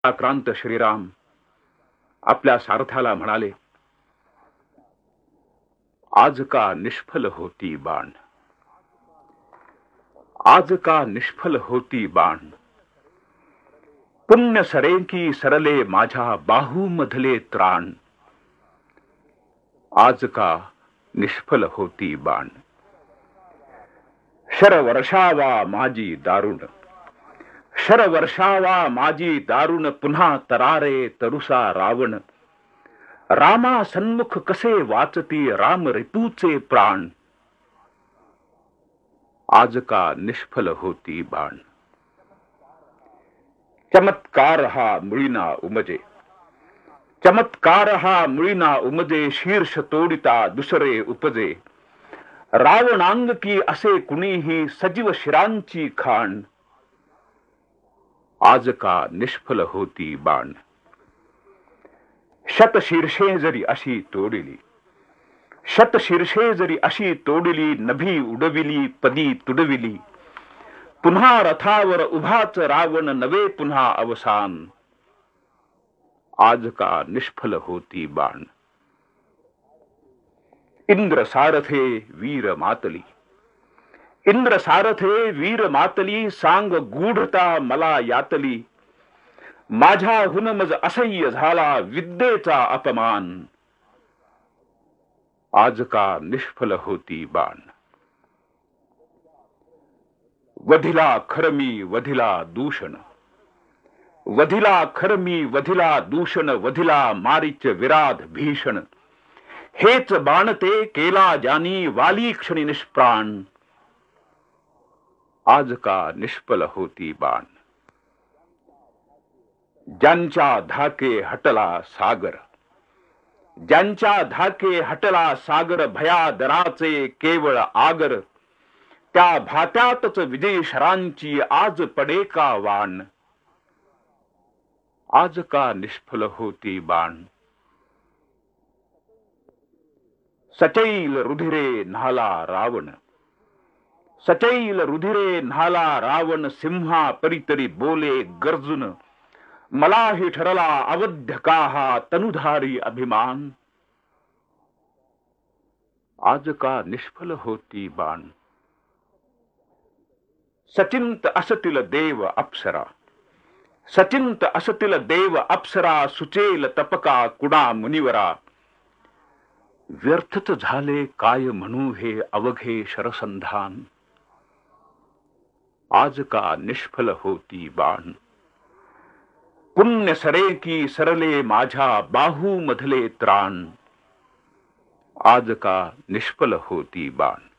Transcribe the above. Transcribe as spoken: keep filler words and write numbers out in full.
आक्रांत श्रीराम आपल्या सारथ्याला म्हणाले, आज का निष्फल होती बाण, आज का निष्फल होती बाण, पुण्य सरे की सरले माझ्या बाहूमधले त्राण, आज का निष्फल होती बाण. शर वर्षावा माझी दारुण, शर वर्षावा माझी दारुण, पुन्हा तरारे तरुसा रावण. रामा सन्मुख कसे वाचती राम रिपूचे प्राण, आज का निष्फल होती बाण. चमत्कार हा मुळीना उमजे, चमत्कार हा मुळीना उमजे, शीर्ष तोडिता दुसरे उपजे. रावणांग की असे कुणीही सजीव शिरांची खाण, आज का निष्फल होती बाण. शतशीर्षे जरी अशी तोडिली, शतशीर्षे जरी अशी तोडिली, नभी उडविली पदी तुडविली. पुन्हा रथावर उभाच रावण, नवे पुन्हा अवसान, आज का निष्फल होती बाण. इंद्र सारथे वीर मातली, इंद्र सारथे वीर मातली, सांग गूढता मला यातली. माझ्याहून मज असह्य झाला विद्येचा अपमान, आज का निष्फल होती बाण. वधिला खरमी वधिला दूषण, वधिला खरमी वधिला दूषण, वधिला मारीच विराध भीषण. हेच बाण ते केला जानी वाली क्षणी निष्प्राण, आज का निष्फल होती बाण. ज्यांच्या धाके हटला सागर, ज्यांच्या धाके हटला सागर, भया दराचे केवळ आगर. त्या भात्यातच विजय शरांची आज पडे का वाण, आज का निष्फल होती बाण. सचैल रुधिरे न्हाला रावण, सचैल रुधिरे न्हाला रावण. सिंहा परितरी बोले गर्जुन, मलाही ठरला अवध्य का हा तनुधारी अभिमान, आज का निष्फल होती बाण. सचिंत असतील देव अप्सरा, सचिंत असतील देव अप्सरा. सुचेल तपका कुणा मुनिवरा, व्यर्थच झाले काय म्हणू हे अवघे शरसंधान, आज का निष्फल होती बाण. पुण्य सरे की सरले माझ्या बाहू मधले त्राण, आज का निष्फल होती बाण.